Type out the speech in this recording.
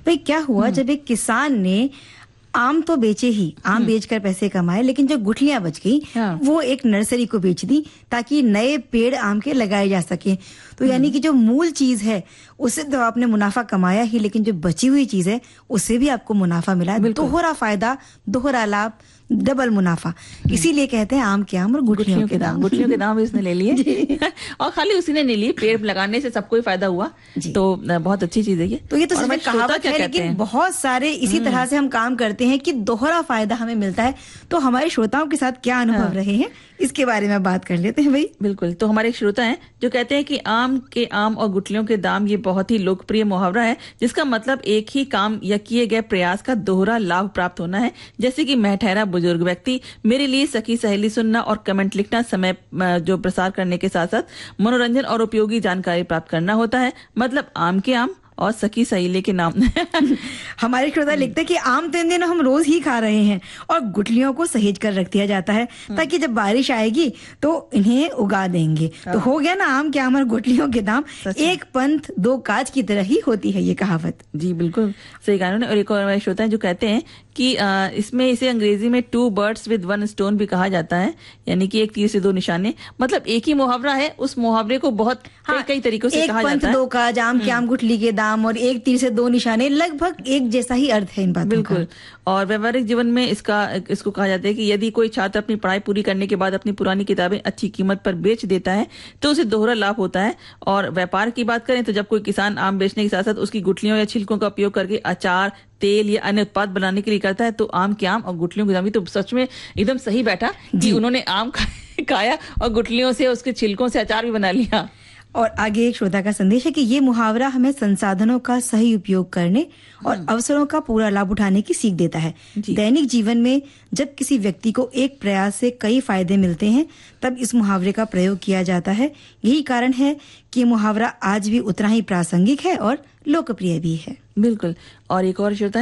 भाई क्या हुआ, जब एक किसान ने आम तो बेचे ही, आम बेचकर पैसे कमाए, लेकिन जो गुठलियां बच गई वो एक नर्सरी को बेच दी ताकि नए पेड़ आम के लगाए जा सके। तो यानी कि जो मूल चीज है उससे तो आपने मुनाफा कमाया ही, लेकिन जो बची हुई चीज है उससे भी आपको मुनाफा मिला। दोहरा फायदा, दोहरा लाभ, डबल मुनाफा। इसीलिए कहते हैं आम के आम और गुठलियों के दाम। गुठलियों के दाम इसने ले लिए और खाली उसी ने नहीं लिए, पेड़ लगाने से सबको ही फायदा हुआ। तो बहुत अच्छी चीज है ये। तो ये तो सिर्फ कहावत है, लेकिन बहुत सारे इसी तरह से हम काम करते हैं कि दोहरा फायदा हमें मिलता है। तो हमारे श्रोताओं के साथ क्या अनुभव रहे हैं इसके बारे में बात कर लेते हैं भाई। बिल्कुल। तो हमारे एक श्रोता हैं जो कहते हैं कि आम के आम और गुठलियों के दाम ये बहुत ही लोकप्रिय मुहावरा है, जिसका मतलब एक ही काम या किए गए प्रयास का दोहरा लाभ प्राप्त होना है। जैसे कि मैं ठहरा बुजुर्ग व्यक्ति, मेरे लिए सखी सहेली सुनना और कमेंट लिखना, समय जो प्रसार करने के साथ साथ मनोरंजन और उपयोगी जानकारी प्राप्त करना होता है। मतलब आम के आम और सखी सहेली के नाम। हमारे श्रोता लिखते हैं कि आम तो इन दिनों हम रोज ही खा रहे हैं और गुठलियों को सहेज कर रख दिया जाता है ताकि जब बारिश आएगी तो इन्हें उगा देंगे। तो हो गया ना आम के आम और गुठलियों के दाम, एक पंथ दो काज की तरह ही होती है ये कहावत। जी बिल्कुल सही कहा उन्होंने। और एक और हमारे श्रोता है जो कहते हैं कि इसमें इसे अंग्रेजी में 2 birds with 1 stone भी कहा जाता है, यानी कि एक तीर से 2 निशाने। मतलब एक ही मुहावरा है, उस मुहावरे को बहुत कई तरीकों से कहा जाता है। एक पंथ दो काज, आम के आम गुठली के दाम और एक तीर से 2 निशाने, लगभग एक जैसा ही अर्थ है इन बातों का। बिल्कुल। और व्यवहारिक जीवन में इसको कहा जाता है कि यदि कोई छात्र अपनी पढ़ाई पूरी करने के बाद अपनी पुरानी किताबें अच्छी कीमत पर बेच देता है तो उसे दोहरा लाभ होता है। और व्यापार की बात करें तो जब कोई किसान आम बेचने के साथ साथ उसकी गुठलियों या छिलकों का उपयोग करके अचार, तेल या अन्य उत्पाद बनाने के लिए करता है तो आम के आम और गुठलियों के दाम। तो सच में एकदम सही बैठा कि उन्होंने आम खाया और गुठलियों से, उसके छिलकों से अचार भी बना लिया। और आगे एक श्रोता का संदेश है कि ये मुहावरा हमें संसाधनों का सही उपयोग करने और अवसरों का पूरा लाभ उठाने की सीख देता है। दैनिक जीवन में जब किसी व्यक्ति को एक प्रयास से कई फायदे मिलते हैं तब इस मुहावरे का प्रयोग किया जाता है। यही कारण है कि मुहावरा आज भी उतना ही प्रासंगिक है और लोकप्रिय भी है। बिल्कुल। और एक और श्रोता